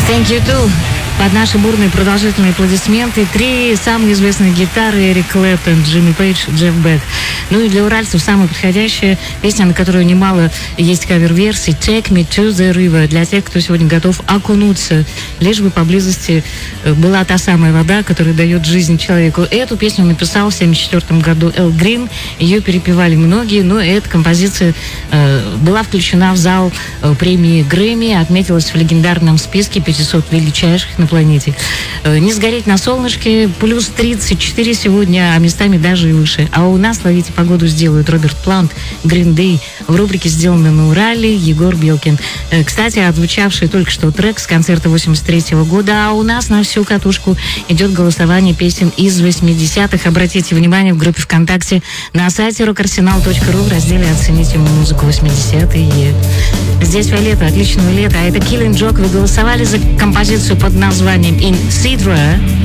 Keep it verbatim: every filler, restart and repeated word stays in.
Thank you too. Под наши бурные продолжительные аплодисменты три самые известные гитары: Эрик Клэптон, Джимми Пейдж, Джефф Бек. Ну и для уральцев самая подходящая песня, на которую немало есть кавер-версий, Take Me to the River, для тех, кто сегодня готов окунуться, лишь бы поблизости была та самая вода, которая дает жизнь человеку. Эту песню написал в семьдесят четвёртом году Эл Грин, ее перепевали многие, но эта композиция э, была включена в зал э, премии Грэмми, отметилась в легендарном списке пятисот величайших на планете. Э, не сгореть на солнышке, плюс тридцать четыре сегодня, а местами даже и выше. А у нас, ловите погоду, сделают Роберт Плант, Green Day, в рубрике «Сделано на Урале» Егор Белкин. Э, кстати, отзвучавший только что трек с концерта восемьдесят третьего года, а у нас на всю катушку идет голосование песен из восьмидесятых. Обратите внимание, в группе ВКонтакте на сайте рок арсенал точка ру в разделе «Оцените музыку восьмидесятые». Здесь Виолетта, отличного лета. А это Killing Joke. Вы голосовали за композицию под названием In Sidra.